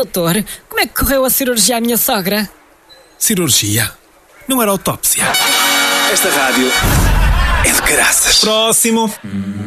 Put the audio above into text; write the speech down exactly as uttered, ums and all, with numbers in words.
Doutor, como é que correu a cirurgia à minha sogra? Cirurgia? Não era autópsia. Esta rádio é de caraças. Próximo.